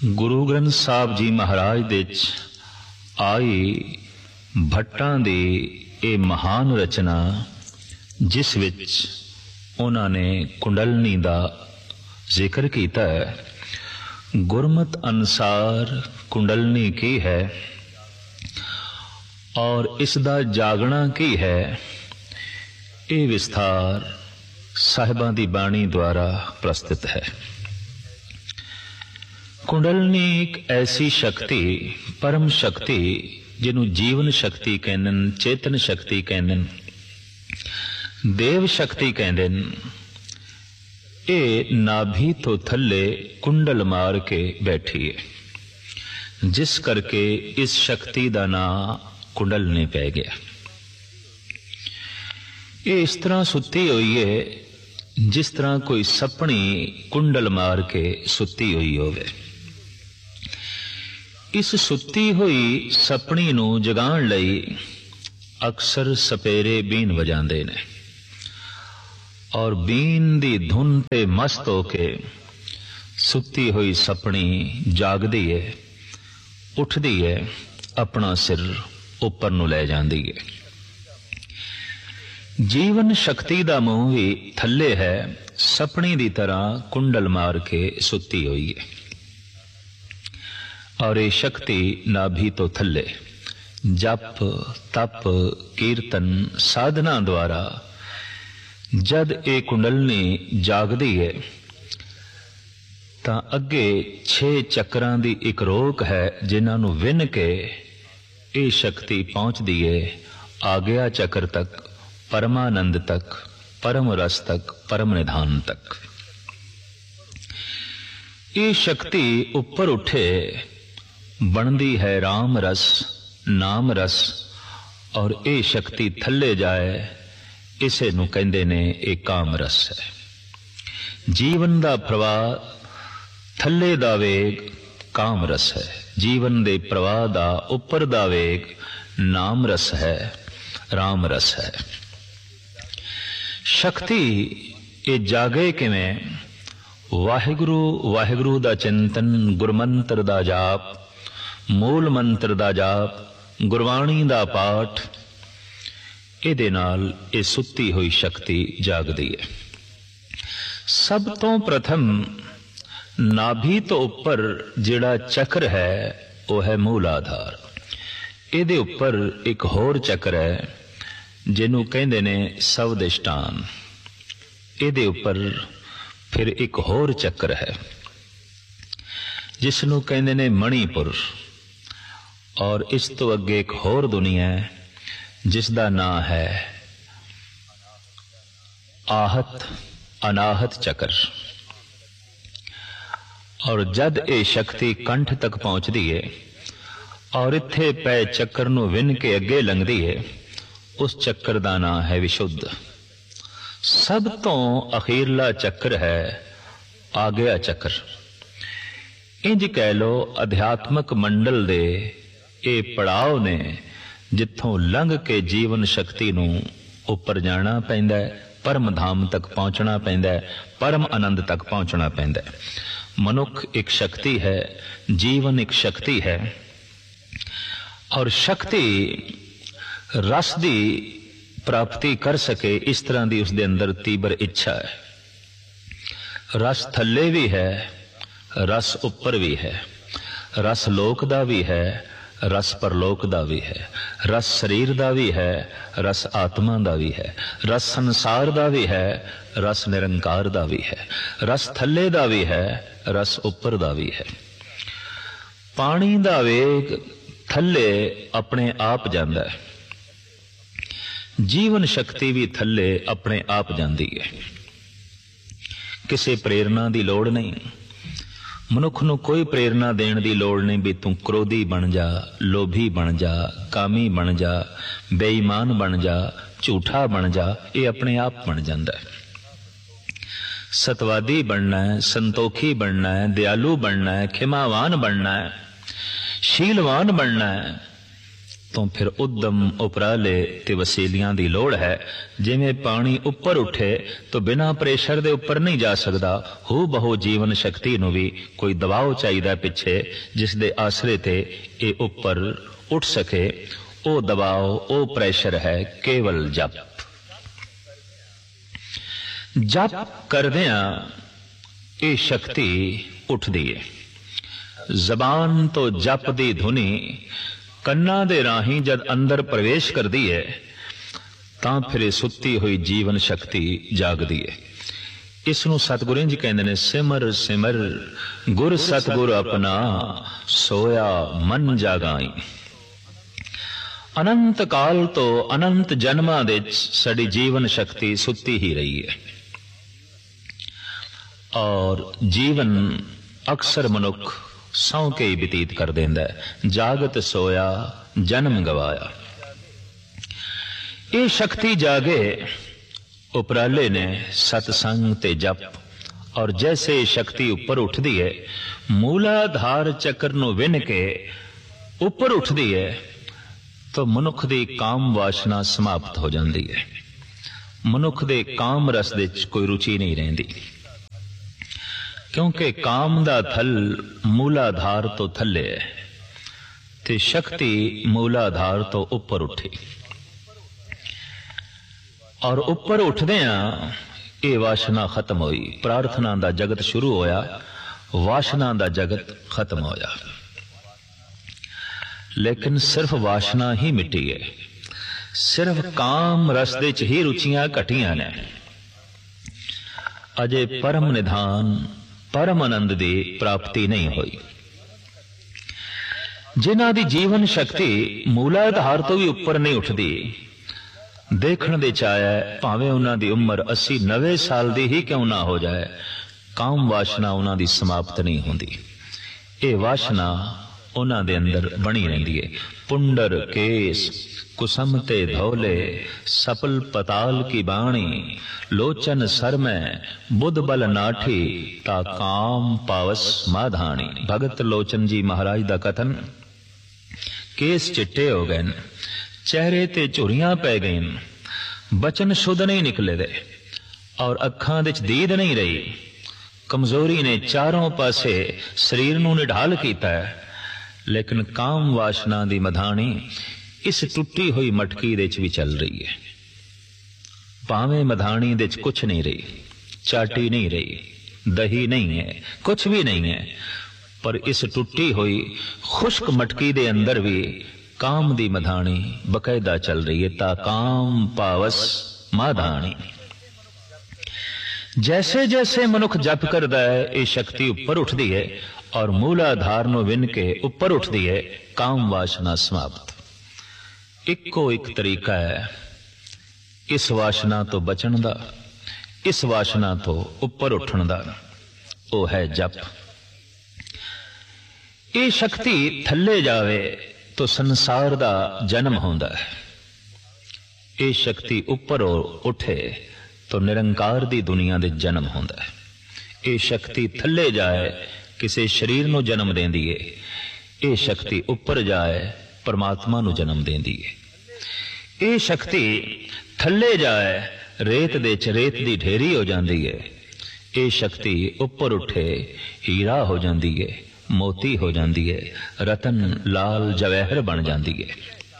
गुरु ग्रंथ साहब जी महाराज दे आई भट्टां दी ये महान रचना जिस विच उन्होंने कुंडलनी दा जिक्र किया है। गुरमत अनुसार कुंडलनी की है और इसका जागना की है, ये विस्तार साहिबां दी बाणी द्वारा प्रस्तुत है। कुंडलनी एक ऐसी शक्ति, परम शक्ति जिन्हों जीवन शक्ति कहंदे, चेतन शक्ति कहंदे, देव शक्ति कहंदे, ये नाभि तो थले कुंडल मार के बैठी है, जिस करके इस शक्ति का नाम कुंडलनी पै गया। ये इस तरह सुती हुई है जिस तरह कोई सपनी कुंडल मार के सुती हुई होवे। इस सुती हुई सपनी नू जगाण लई अक्सर सपेरे बीन वजांदे ने और बीन दी धुन ते मस्त होके सुती हुई सपनी जागदी है, उठदी है, अपना सिर ऊपर नू ले जांदी है। जीवन शक्ति दा मुंह भी थल्ले है, सपनी दी तरह कुंडल मार के सुती हुई है और ये शक्ति नाभि तो थल्ले जप तप कीर्तन साधना द्वारा जद ये कुंडलनी जागदी है तां अगे 6 चक्रां दी एक रोक है जिन्हां नूं विन के ये शक्ति पहुंचदी है आग्या चक्र तक, परमानंद तक, परम रस तक, परम निधान तक। ये शक्ति ऊपर उठे बनदी है राम रस, नाम रस, और ये शक्ति थल्ले जाए इसे नूं कहंदे ने एक काम रस है। जीवन दा प्रवाह थल्ले दा वेग काम रस है, जीवन दे प्रवाह दा उपर दा वेग नाम रस है, राम रस है। शक्ति ये जागे किवें? वाहिगुरु वाहिगुरु दा चिंतन, गुरमंत्र दा जाप, मूल मंत्र दा जाप, गुरबाणी दा पाठ, इहदे नाल ये सुती हुई शक्ति जागदी है। सब तो प्रथम नाभि तो उपर जिहड़ा चक्र है वह है मूल आधार। इहदे उपर एक होर चक्र है जिन्हों कहंदे ने सवदिष्टान। इहदे उपर फिर एक होर चक्र है जिसनों कहंदे ने मणिपुर, और इस तो अगे एक होर दुनिया है जिसका नाम है आहत अनाहत चक्र। और जद ये शक्ति कंठ तक पहुंचती है और इत्थे पै चक्र नूं विन के अगे लंघदी है, उस चक्र का नाम है विशुद्ध। सब तो अखीरला चक्र है आग्या चक्र। इंज कह लो अध्यात्मक मंडल दे ये पड़ाव ने जिथों लंघ के जीवन शक्ति नूं उपर जाना पैंदा है, परम धाम तक पहुंचना पैंदा है, परम आनंद तक पहुंचना पैंदा है। मनुख एक शक्ति है, जीवन एक शक्ति है, और शक्ति रस दी प्राप्ति कर सके इस तरह की उसके अंदर तीव्र इच्छा है। रस थल्ले भी है, रस ऊपर भी है, रस लोक दा भी है, रस परलोक दा भी है, रस शरीर दा भी है, रस आत्मा दा भी है, रस संसार दा भी है, रस निरंकार दा भी है, रस थल्ले दा भी है, रस ऊपर दा भी है। पानी दा वेग थल्ले अपने आप जांदा है, जीवन शक्ति भी थल्ले अपने आप जांदी है। किसी प्रेरणा की लोड़ नहीं, मनुख नूं कोई प्रेरणा देण दी लोड़ नहीं भी तू क्रोधी बन जा, लोभी बन जा, कामी बन जा, बेईमान बन जा, झूठा बन जा, ये अपने आप बन जाता है। सतवादी बनना है, संतोखी बनना है, दयालु बनना है, खिमावान बनना है, शीलवान बनना है, तो फिर उद्यम उपराले ते वसीलियां दी लोड़ है। जिवें पानी उपर उठे तो बिना प्रेशर दे उपर नहीं जा सकता, हू बहु जीवन शक्ति नूं भी कोई दबाव चाहिदा पिछे जिस दे आसरे ते ये उपर उठ सके। ओ दबाव ओ प्रेशर है केवल जप। जप करदियां ये शक्ति उठदी है। जबान तो जप दी धुनी कन्ना दे राही जद अंदर प्रवेश करती है तां फिर सुत्ती हुई जीवन शक्ति जागदी है। इसनूं सतगुरू जी कहंदे ने सिमर सिमर गुर सतगुर अपना सोया मन जागाई। अनंत काल तो अनंत जन्मां दे साडी जीवन शक्ति सुत्ती ही रही है और जीवन अक्सर मनुख सौ के ही बतीत कर देंदा है। जागत सोया जन्म गवाया। ये शक्ति जागे उपराले ने सतसंग ते जप। और जैसे शक्ति ऊपर उठदी है मूलाधार चक्र नूं विन के ऊपर उठदी है तो मनुख दी काम वासना समाप्त हो जाती है। मनुख दे काम रस दे कोई रुचि नहीं रहिंदी, क्योंकि काम दा थल मूलाधार तो थले है ते शक्ति मूलाधार तो ऊपर उठी। और ऊपर उठदियां ये वासना खत्म हुई। प्रार्थना दा जगत शुरू होया, वासना दा जगत खत्म होया। लेकिन सिर्फ वासना ही मिटी है, सिर्फ काम रस दे च ही रुचियां घटियां ने। अजे परम निधान परम आनंद की प्राप्ति नहीं हुई। जिन्हां दी जीवन शक्ति मूलाधार तो भी ऊपर नहीं उठती, देखण दे चाहे भावें उन्हां दी उम्र 80-90 साल दी ही क्यों ना हो जाए, काम वासना उन्हां दी समाप्त नहीं होंदी। ये वासना उन्हां दे अंदर बनी रहिंदी है। पुंडर केस कुसमते धौले सपल पताल की बाणी लोचन सर में बुध बल नाठी ता काम पावस माधानी। भगत लोचन जी महाराज दा कथन। केस चिट्टे हो गए, चेहरे ते झुरियां पै गई, बचन शुद्ध नहीं निकले दे और अखां दे दीद नहीं रही। कमजोरी ने चारों पासे शरीर नूं निढाल कीता है। लेकिन काम वासना दी मधानी इस टुटी हुई मटकी दे च भी चल रही है। भावें मधानी दे च कुछ नहीं रही, चाटी नहीं रही, दही नहीं है, कुछ भी नहीं है, पर इस टुटी हुई खुश्क मटकी दे अंदर भी काम दी मधानी बकायदा चल रही है। ता काम पावस माधानी। जैसे जैसे मनुख जप करदा है ये शक्ति ऊपर उठदी है और मूलाधार नूं विन के ऊपर उठदी है। काम वासना समाप्त। इको एक तरीका है इस वासना तो बचन दा, इस वासना तो ऊपर उठण दा, वो है जप। ये शक्ति थल्ले जावे तो संसार दा जन्म होंदा है। ये शक्ति ऊपर उठे तो निरंकार दी दुनिया दे जन्म होंदा है। ये शक्ति थल्ले जाए किसी शरीर नूं जन्म देंदी है। ये शक्ति ऊपर जाए परमात्मा नूं जन्म देंदी है। ये शक्ति थल्ले जाए रेत दे च रेत दी ढेरी हो जाती है। ये शक्ति ऊपर उठे हीरा हो जाती है, मोती हो जाती है, रतन लाल जवाहर बन जाती है।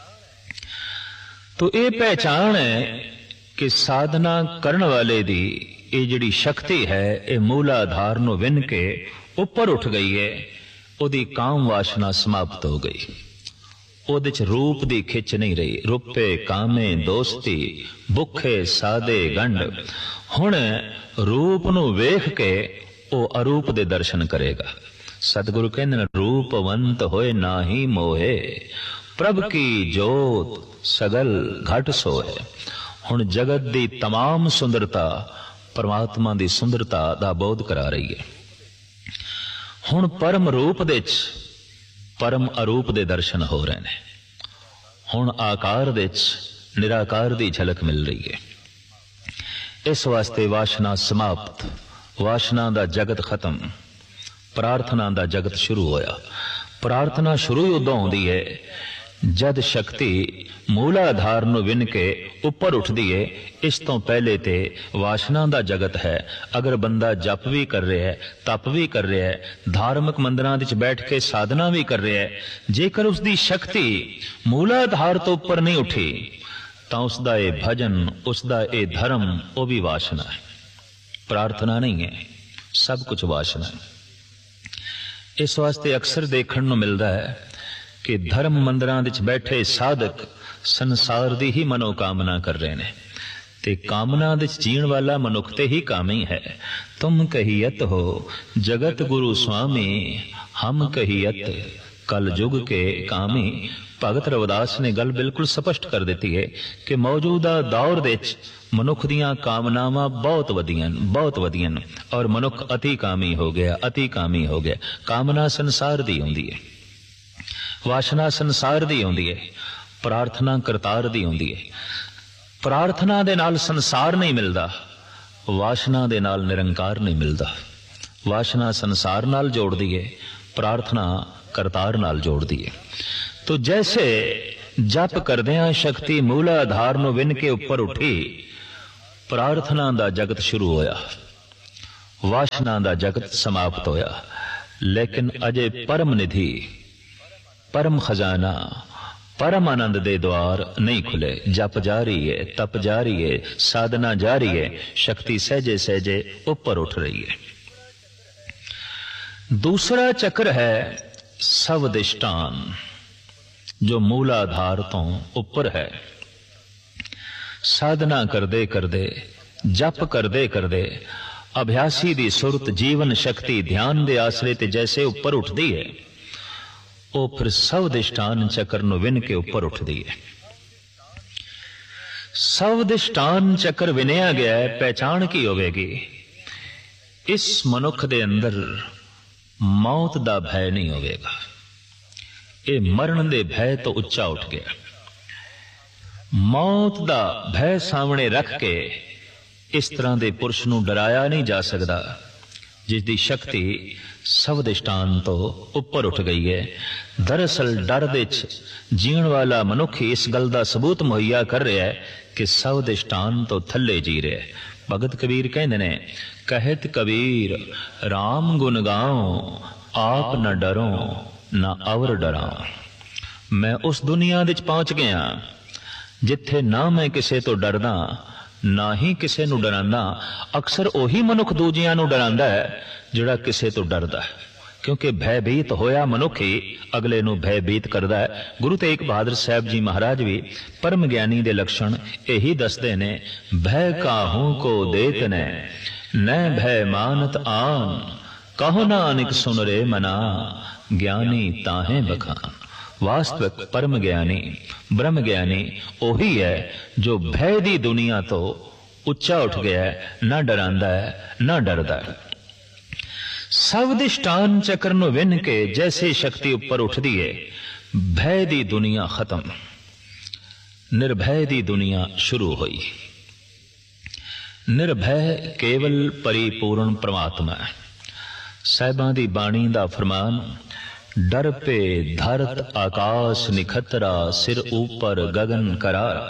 तो ये पहचान है कि साधना करने वाले दी ये जिहड़ी शक्ति है ये मूलाधार नूं विन के ऊपर उठ गई है। उहदी काम वासना समाप्त हो गई। उहदे च रूप दी खिच नहीं रही। रुपे कामे दोस्ती भुखे सादे गंढ। हुण रूप नूं वेख के वो अरूप दे दर्शन करेगा। सतगुरु कहंदे ने रूपवंत होए नाही मोहे प्रभ की जोत सगल घट सोए। हुण जगत दी तमाम सुंदरता परमात्मा दी सुंदरता दा बोध करा रही है। हुण परम रूप दे च परम अरूप दे दर्शन हो रहे हैं। हुण आकार दे च निराकार दी झलक मिल रही है। इस वास्ते वासना समाप्त, वासना दा जगत खत्म, प्रार्थना दा जगत शुरू होया। प्रार्थना शुरू ही उदों होंदी है जद शक्ति मूलाधार ਨੂੰ ਵਿੰਨ ਕੇ ਉੱਪਰ ਉੱਠਦੀ ਏ, ਇਸ ਤੋਂ ਪਹਿਲੇ ਤੇ ਵਾਸ਼ਨਾ ਦਾ ਜਗਤ ਹੈ। ਅਗਰ ਬੰਦਾ ਜਪ ਵੀ ਕਰ ਰਿਹਾ ਹੈ, ਤਪ ਵੀ ਕਰ ਰਿਹਾ ਹੈ, ਧਾਰਮਿਕ ਮੰਦਰਾਂ ਵਿੱਚ ਬੈਠ ਕੇ ਸਾਧਨਾ ਵੀ ਕਰ ਰਿਹਾ ਹੈ, ਜੇਕਰ ਉਸ ਦੀ ਸ਼ਕਤੀ ਮੂਲਾਧਾਰ ਤੋਂ ਉੱਪਰ ਨਹੀਂ ਉੱਠੀ ਤਾਂ ਉਸ ਦਾ ਇਹ ਭਜਨ, ਉਸ ਦਾ ਇਹ ਧਰਮ, ਉਹ ਵੀ ਵਾਸ਼ਨਾ ਹੈ, ਪ੍ਰਾਰਥਨਾ ਨਹੀਂ ਹੈ, ਸਭ ਕੁਝ ਵਾਸ਼ਨਾ ਹੈ। ਇਸ ਵਾਸਤੇ ਅਕਸਰ ਦੇਖਣ ਨੂੰ ਮਿਲਦਾ ਹੈ ਕਿ ਧਰਮ ਮੰਦਰਾਂ ਵਿੱਚ ਬੈਠੇ ਸਾਧਕ ਸੰਸਾਰ ਦੀ ਹੀ ਮਨੋਕਾਮਨਾ ਕਰ ਰਹੇ ਨੇ, ਤੇ ਕਾਮਨਾ ਵਿੱਚ ਜੀਣ ਵਾਲਾ ਮਨੁੱਖ ਤੇ ਹੀ ਕਾਮੀ ਹੈ। ਤੁਮ ਕਹੀਅਤ ਹੋ ਜਗਤ ਗੁਰੂ ਸੁਆਮੀ, ਹਮ ਕਹੀਅਤ ਕਲ ਯੁਗ ਕੇ ਕਾਮੀ। ਭਗਤ ਰਵਿਦਾਸ ਨੇ ਗੱਲ ਬਿਲਕੁਲ ਸਪਸ਼ਟ ਕਰ ਦਿੱਤੀ ਹੈ ਕਿ ਮੌਜੂਦਾ ਦੌਰ ਵਿੱਚ ਮਨੁੱਖ ਦੀਆਂ ਕਾਮਨਾਵਾਂ ਬਹੁਤ ਵਧੀਆਂ ਔਰ ਮਨੁੱਖ ਅਤੀ ਕਾਮੀ ਹੋ ਗਿਆ, ਅਤੀ ਕਾਮੀ ਹੋ ਗਿਆ। ਕਾਮਨਾ ਸੰਸਾਰ ਦੀ ਹੁੰਦੀ ਹੈ, ਵਾਸ਼ਨਾ ਸੰਸਾਰ ਦੀ ਹੁੰਦੀ ਹੈ, ਪ੍ਰਾਰਥਨਾ ਕਰਤਾਰ ਦੀ ਹੁੰਦੀ ਹੈ। ਪ੍ਰਾਰਥਨਾ ਦੇ ਨਾਲ ਸੰਸਾਰ ਨਹੀਂ ਮਿਲਦਾ, ਵਾਸ਼ਨਾ ਦੇ ਨਾਲ ਨਿਰੰਕਾਰ ਨਹੀਂ ਮਿਲਦਾ। ਵਾਸ਼ਨਾ ਸੰਸਾਰ ਨਾਲ ਜੋੜਦੀ ਹੈ, ਪ੍ਰਾਰਥਨਾ ਕਰਤਾਰ ਨਾਲ ਜੋੜਦੀ ਹੈ। ਤੋ ਜੈਸੇ ਜਪ ਕਰਦਿਆਂ ਸ਼ਕਤੀ ਮੂਲਾਧਾਰ ਨੂੰ ਵਿੰਨ ਕੇ ਉੱਪਰ ਉੱਠੀ, ਪ੍ਰਾਰਥਨਾ ਦਾ ਜਗਤ ਸ਼ੁਰੂ ਹੋਇਆ, ਵਾਸ਼ਨਾ ਦਾ ਜਗਤ ਸਮਾਪਤ ਹੋਇਆ। ਲੇਕਿਨ ਅਜੇ ਪਰਮ ਨਿਧੀ, परम खजाना, परम आनंद दे द्वार नहीं खुले। जप जारी है, तप जारी है, साधना जारी है, शक्ति सहजे सहजे ऊपर उठ रही है। दूसरा चक्र है सवदिष्टान, जो मूलाधार तो ऊपर है। साधना करदे करदे, जप करदे करदे अभ्यासी दी सुरत, जीवन शक्ति ध्यान दे आसरे ते जैसे ऊपर उठदी है, ਉਹ ਫਿਰ ਸਵਦਿਸ਼ਟਾਨ ਚੱਕਰ ਨੂੰ ਵਿੰਨ ਕੇ ਉੱਪਰ ਉੱਠਦੀ ਹੈ। ਸਵਦਿਸ਼ਟਾਨ ਚੱਕਰ ਵਿਨਿਆ ਗਿਆ ਹੈ, ਪਹਿਚਾਣ ਕੀ ਹੋਵੇਗੀ? ਇਸ ਮਨੁੱਖ ਦੇ ਅੰਦਰ ਮੌਤ ਦਾ ਭੈ ਨਹੀਂ ਹੋਵੇਗਾ। ਇਹ ਮਰਨ ਦੇ ਭੈ ਤੋਂ ਉੱਚਾ ਉੱਠ ਗਿਆ। ਮੌਤ ਦਾ ਭੈ ਸਾਹਮਣੇ ਰੱਖ ਕੇ ਇਸ ਤਰ੍ਹਾਂ ਦੇ ਪੁਰਸ਼ ਨੂੰ ਡਰਾਇਆ ਨਹੀਂ ਜਾ ਸਕਦਾ, ਜਿਸ ਦੀ ਸ਼ਕਤੀ ਸਵਦਿਸ਼ਟਾਨ ਤੋਂ ਉੱਪਰ ਉੱਠ ਗਈ ਹੈ। ਦਰਅਸਲ ਡਰ ਦੇ ਵਿੱਚ ਜੀਣ ਵਾਲਾ ਮਨੁੱਖ ਇਸ ਗੱਲ ਦਾ ਸਬੂਤ ਮੁਹੱਈਆ ਕਰ ਰਿਹਾ ਹੈ ਕਿ ਸਵਦਿਸ਼ਟਾਨ ਤੋਂ ਥੱਲੇ ਜੀ ਰਿਹਾ ਹੈ। ਭਗਤ ਕਬੀਰ ਕਹਿੰਦੇ ਨੇ, ਕਹਿਤ ਕਬੀਰ ਰਾਮ ਗੁਣ ਗਾਉ, ਆਪ ਨਾ ਡਰੋ ਨਾ ਅਵਰ ਡਰਾਂ। ਮੈਂ ਉਸ ਦੁਨੀਆ ਵਿੱਚ ਪਹੁੰਚ ਗਿਆ ਜਿੱਥੇ ਨਾ ਮੈਂ ਕਿਸੇ ਤੋਂ ਡਰਦਾ, ਨਾ ਹੀ ਕਿਸੇ ਨੂੰ ਡਰਾਂਦਾ। ਅਕਸਰ ਉਹੀ ਮਨੁੱਖ ਦੂਜਿਆਂ ਨੂੰ ਡਰਾਂਦਾ ਹੈ ਜਿਹੜਾ ਕਿਸੇ ਤੋਂ ਡਰਦਾ ਹੈ, ਕਿਉਂਕਿ ਭੈਭੀਤ ਹੋਇਆ ਮਨੁੱਖ ਹੀ ਅਗਲੇ ਨੂੰ ਭੈਭੀਤ ਕਰਦਾ ਹੈ। ਗੁਰੂ ਤੇਗ ਬਹਾਦਰ ਸਾਹਿਬ ਜੀ ਮਹਾਰਾਜ ਵੀ ਪਰਮ ਗਿਆਨੀ ਦੇ ਲੱਛਣ ਇਹੀ ਦੱਸਦੇ ਨੇ, ਭੈ ਕਾਹੂ ਕੋ ਦੇਤ ਨੇ ਨੈ ਭੈ ਮਾਨਤ ਆਨ, ਕਹੋ ਨਾਨਕ ਸੁਨ ਰੇ ਮਨਾ, ਗਿਆਨੀ ਤਾਹੇ ਬਖਾਨ। ਵਾਸਤਵਿਕ ਪਰਮ ਗਿਆਨੀ, ਬ੍ਰਹਮ ਗਿਆਨੀ ਉਹੀ ਹੈ ਜੋ ਭੈ ਦੀ ਦੁਨੀਆ ਤੋਂ ਉੱਚਾ ਉੱਠ ਗਿਆ, ਨਾ ਡਰਾਂਦਾ ਹੈ ਨਾ ਡਰਦਾ ਹੈ। ਸਵਦਿਸ਼ਟਾਨ ਚੱਕਰ ਨੂੰ ਵਿੰਨ ਕੇ ਜੈਸੇ ਸ਼ਕਤੀ ਉੱਪਰ ਉੱਠਦੀ ਹੈ, ਭੈ ਦੀ ਦੁਨੀਆ ਖਤਮ, ਨਿਰਭੈ ਦੀ ਦੁਨੀਆ ਸ਼ੁਰੂ ਹੋਈ। ਨਿਰਭੈ ਕੇਵਲ ਪਰਿਪੂਰਨ ਪ੍ਰਮਾਤਮਾ ਹੈ। ਸਾਹਿਬਾਂ ਦੀ ਬਾਣੀ ਦਾ ਫਰਮਾਨ, ਡਰ ਪੇ ਧਰਤ ਆਕਾਸ਼ ਨਿਖਤਰਾ, ਸਿਰ ਉੱਪਰ ਗगन ਕਰਾਰਾ।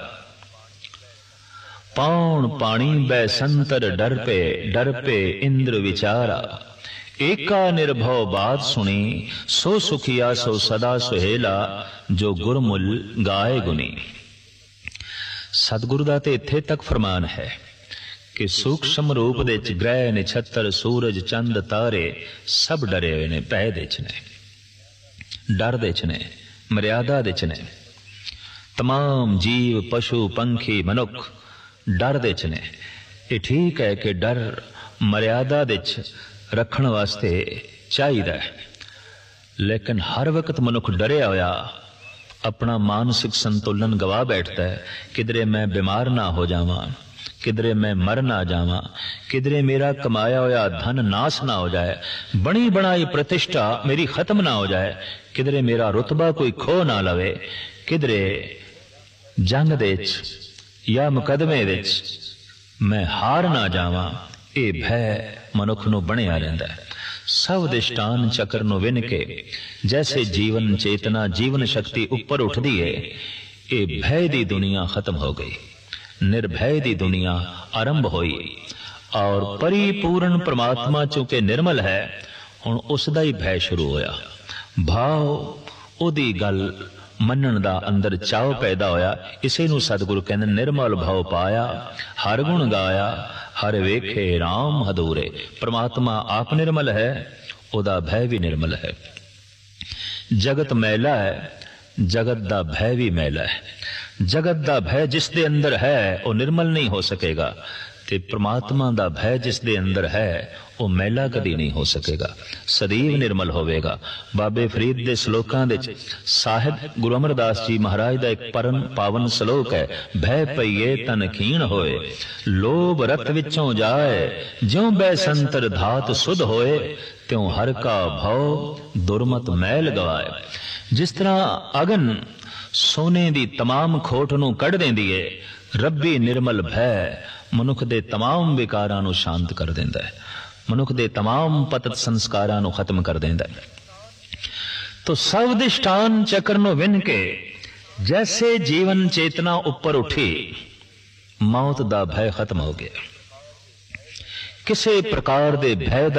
ਪੌਣ ਪਾਣੀ ਬੈ ਸੰਤਰ ਡਰ ਪੇ ਇੰਦਰ ਵਿਚਾਰਾ। ਏਕਾ ਨਿਰਭਉ ਬਾਤ ਸੁਣੀ, ਸੋ ਸੁਖੀਆ ਸੋ ਸਦਾ ਸੁਹੇਲਾ, ਜੋ ਗੁਰਮੁਲ ਗਾਏ ਗੁਨੀ। ਸਤਿਗੁਰੂ ਦਾ ਤੇ ਇੱਥੇ ਤੱਕ ਫਰਮਾਨ ਹੈ ਕਿ ਸੂਖਸ਼ਮ ਰੂਪ ਦੇ ਵਿੱਚ ਗ੍ਰਹਿ ਨਛੱਤਰ, ਸੂਰਜ, ਚੰਦ, ਤਾਰੇ ਸਭ ਡਰੇ ਹੋਏ ਨੇ, ਭੈ ਦੇ ਚ ਨੇ, ਡਰ ਦੇ ਚ ਨੇ, ਮਰਿਆਦਾ ਦੇ ਚ ਨੇ। तमाम जीव, पशु, पंखी, मनुख डर दे च ने। ये ठीक है कि डर मर्यादा दे च रखण वास्ते चाहिदा है, लेकिन हर वक्त मनुख डरिया होया अपना मानसिक संतुलन गवा बैठता है। किधरे मैं बीमार ना हो जावां, किधरे मैं मर ना जावां, किधरे मेरा कमाया होया धन नाश ना हो जाए, बनी बनाई प्रतिष्ठा मेरी खत्म ना हो जाए, किधरे मेरा रुतबा कोई खो ना लवे, किधरे जंग दे या मुकदमे दे मैं हार ना जावां। ये भय मनुख नूं बनिया रहिंदा है। सब अधिष्ठान चक्र ਨੂੰ ਵਿੰਨ ਕੇ जैसे जीवन चेतना जीवन शक्ति ऊपर उठदी है, ये भय दी दुनिया खत्म हो गई, निर्भय दी दुनिया आरंभ हुई और परिपूर्ण परमात्मा चूंकि निर्मल है हुण उसदा ही भय शुरू होया। भाव ओदी गल मनण दा अंदर चाव पैदा होया। इसे नूं सतगुरु कहंदे निर्मल भाव पाया, हर गुण गाया, हर वेखे राम हदूरे। परमात्मा आप निर्मल है, ओदा भय भी निर्मल है। जगत मैला है, जगत दा भय भी मैला है। जगत दा भय जिस दे अंदर है वो निर्मल नहीं हो सकेगा, ते परमात्मा दा भय जिस दे अंदर है वो मैला कदी नहीं हो सकेगा, सदैव निर्मल होवेगा। बाबे फरीद दे श्लोकां दे साहिब गुरु अमरदास जी महाराज दा एक परम पावन श्लोक है, भय पईए तन खीण होए, लोभ रत विचों जाए, ज्यों बैसंतर धात सुध होए, त्यों हर का भव दुर्मत मैल गवाए। जिस तरह अगन सोने दी तमाम खोट नूं कढ़ देंदी है, रब्बी निर्मल भय मनुख दे तमाम विकारां नूं शांत कर देंदा है, मनुख दे तमाम पतत संस्कारां नूं खत्म कर देंदा है। तो सब अधिष्ठान चक्र नूं विन के जैसे जीवन चेतना ऊपर उठी, मौत दा भय खत्म हो गया। किसी प्रकार दे भय